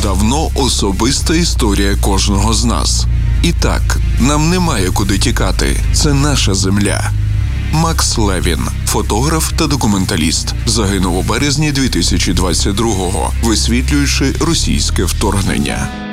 давно особиста історія кожного з нас. І так, нам немає куди тікати. Це наша земля. Макс Левін, фотограф та документаліст, загинув у березні 2022-го, висвітлюючи російське вторгнення.